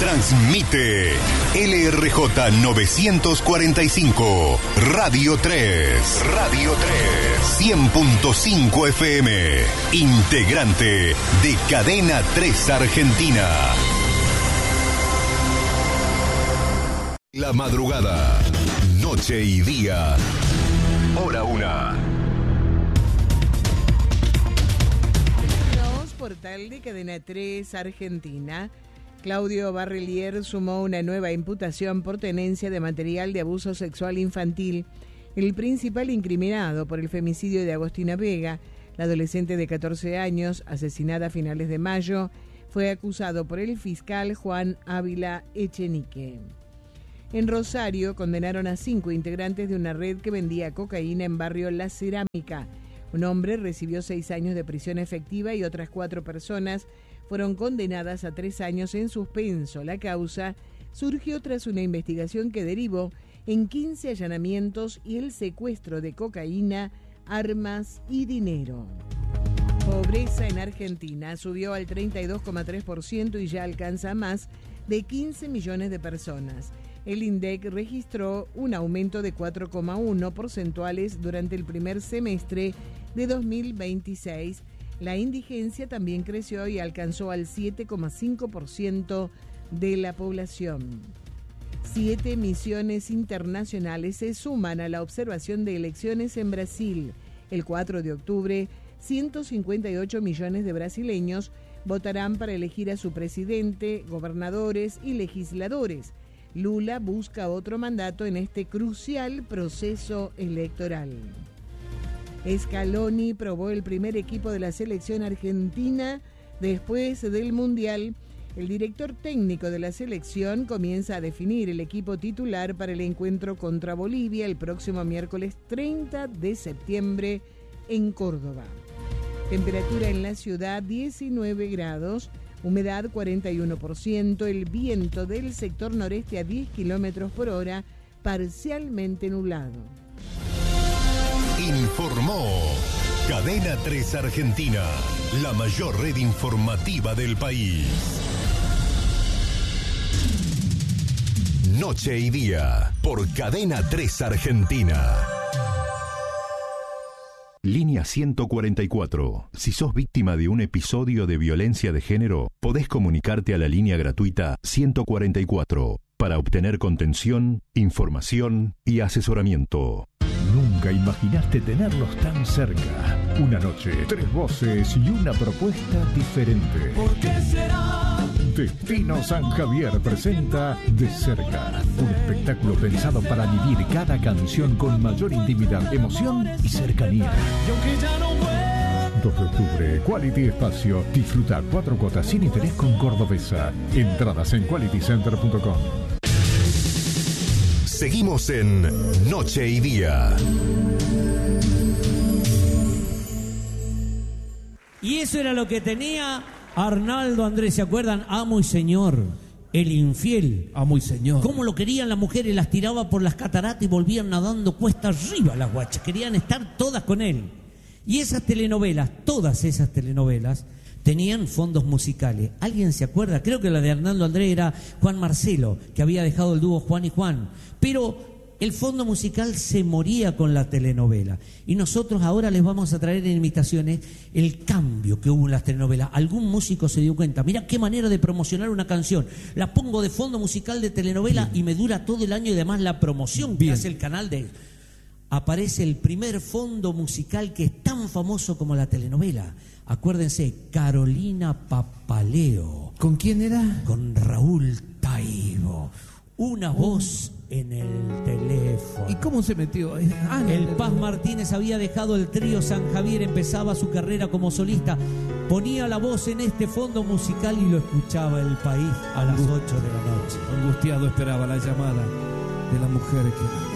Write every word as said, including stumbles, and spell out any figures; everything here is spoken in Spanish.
Transmite L R J novecientos cuarenta y cinco, Radio tres. Radio tres. cien punto cinco F M. Integrante de Cadena tres Argentina. La madrugada, noche y día. Hora una. Portal de Cadena tres Argentina. Claudio Barrelier sumó una nueva imputación por tenencia de material de abuso sexual infantil. El principal incriminado por el femicidio de Agostina Vega, la adolescente de catorce años, asesinada a finales de mayo, fue acusado por el fiscal Juan Ávila Echenique. En Rosario condenaron a cinco integrantes de una red que vendía cocaína en barrio La Cerámica. Un hombre recibió seis años de prisión efectiva y otras cuatro personas fueron condenadas a tres años en suspenso. La causa surgió tras una investigación que derivó en quince allanamientos y el secuestro de cocaína, armas y dinero. Pobreza en Argentina subió al treinta y dos coma tres por ciento y ya alcanza a más de quince millones de personas. El INDEC registró un aumento de cuatro coma uno porcentuales durante el primer semestre de dos mil veintiséis. La indigencia también creció y alcanzó al siete coma cinco por ciento de la población. Siete misiones internacionales se suman a la observación de elecciones en Brasil. El cuatro de octubre, ciento cincuenta y ocho millones de brasileños votarán para elegir a su presidente, gobernadores y legisladores. Lula busca otro mandato en este crucial proceso electoral. Scaloni probó el primer equipo de la selección argentina después del Mundial. El director técnico de la selección comienza a definir el equipo titular para el encuentro contra Bolivia el próximo miércoles treinta de septiembre en Córdoba. Temperatura en la ciudad diecinueve grados, humedad cuarenta y uno por ciento, el viento del sector noreste a diez kilómetros por hora, parcialmente nublado. Informó Cadena tres Argentina, la mayor red informativa del país. Noche y día por Cadena tres Argentina. Línea ciento cuarenta y cuatro. Si sos víctima de un episodio de violencia de género, podés comunicarte a la línea gratuita ciento cuarenta y cuatro para obtener contención, información y asesoramiento. Nunca imaginaste tenerlos tan cerca. Una noche, tres voces y una propuesta diferente. ¿Por qué será? Destino San Javier presenta De Cerca, un espectáculo pensado para vivir cada canción con mayor intimidad, emoción y cercanía. Y aunque ya no vuelvo. dos de octubre, Quality Espacio. Disfruta cuatro cuotas sin interés con Cordobesa. Entradas en quality center punto com. Seguimos en Noche y Día. Y eso era lo que tenía Arnaldo Andrés, ¿se acuerdan? Amo y señor, el infiel. Amo y señor. Cómo lo querían las mujeres, las tiraba por las cataratas y volvían nadando cuesta arriba las guachas. Querían estar todas con él. Y esas telenovelas, todas esas telenovelas, tenían fondos musicales. ¿Alguien se acuerda? Creo que la de Arnaldo Andrés era Juan Marcelo, que había dejado el dúo Juan y Juan. Pero el fondo musical se moría con la telenovela. Y nosotros ahora les vamos a traer en imitaciones el cambio que hubo en las telenovelas. Algún músico se dio cuenta, mira qué manera de promocionar una canción. La pongo de fondo musical de telenovela Bien. Y me dura todo el año y además la promoción Bien. Que hace el canal de... Aparece el primer fondo musical que es tan famoso como la telenovela. Acuérdense, Carolina Papaleo. ¿Con quién era? Con Raúl Taibo. Una voz en el teléfono. ¿Y cómo se metió? Ah, el Paz Martínez había dejado el trío San Javier, empezaba su carrera como solista. Ponía la voz en este fondo musical y lo escuchaba el país a las ocho de la noche. Angustiado esperaba la llamada de la mujer que...